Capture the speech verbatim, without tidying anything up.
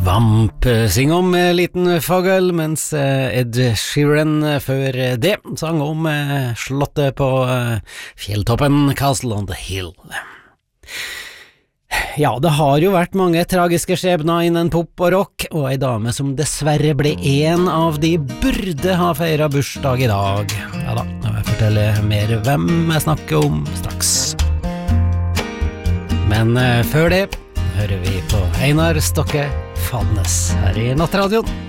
Vamp synger om eh, liten fagel, mens eh, Ed Sheeran eh, før det sang om eh, slottet på eh, fjelltoppen Castle on the Hill. Ja, det har jo vært mange tragiske skjebner innen pop og rock, og ei dame som dessverre ble en av de burde ha feiret bursdag i dag. Ja da, nå vil jeg fortelle mer hvem jeg snakker om straks. Men eh, før det hører vi på Einar Stokke Fadnes her i Nattradioen.